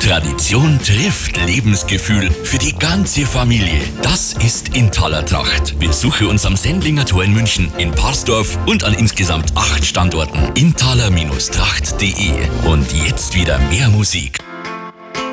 Tradition trifft Lebensgefühl für die ganze Familie. Das ist Intaler Tracht. Besuche uns am Sendlinger Tor in München, in Parsdorf und an insgesamt 8 Standorten. Intaler-Tracht.de. Und jetzt wieder mehr Musik.